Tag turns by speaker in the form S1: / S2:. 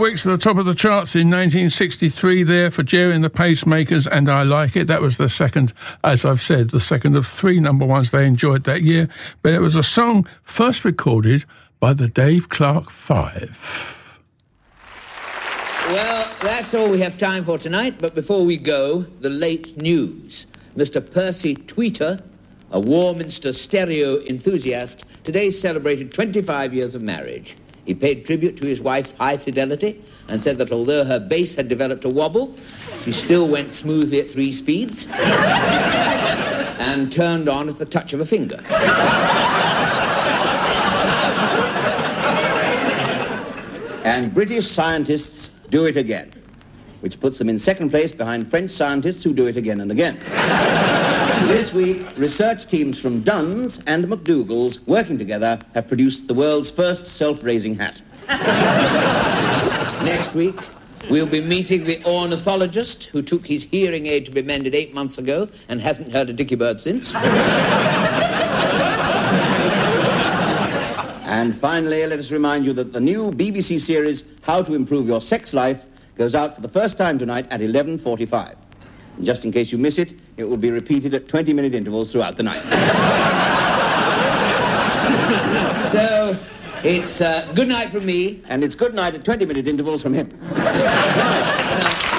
S1: weeks at the top of the charts in 1963 there for Jerry and the Pacemakers and I Like It. That was the second, as I've said, the second of 3 number ones they enjoyed that year. But it was a song first recorded by the Dave Clark Five.
S2: Well, that's all we have time for tonight. But before we go, the late news. Mr. Percy Tweeter, a Warminster stereo enthusiast, today celebrated 25 years of marriage. He paid tribute to his wife's high fidelity and said that although her bass had developed a wobble, she still went smoothly at 3 speeds and turned on at the touch of a finger.
S3: And British scientists do it again, which puts them in second place behind French scientists who do it again and again. This week, research teams from Dunn's and McDougall's, working together, have produced the world's first self-raising hat.
S2: Next week, we'll be meeting the ornithologist who took his hearing aid to be mended 8 months ago and hasn't heard a dicky bird since.
S3: And finally, let us remind you that the new BBC series, How to Improve Your Sex Life, goes out for the first time tonight at 11:45. And just in case you miss it, it will be repeated at 20-minute intervals throughout the night.
S2: So, it's good night from me.
S3: And it's good night at 20-minute intervals from him. Good night.